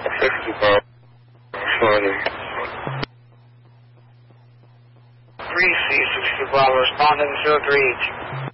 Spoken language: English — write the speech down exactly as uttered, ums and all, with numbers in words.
sixty-five. Sorry. three C sixty-five, respond to the field three H.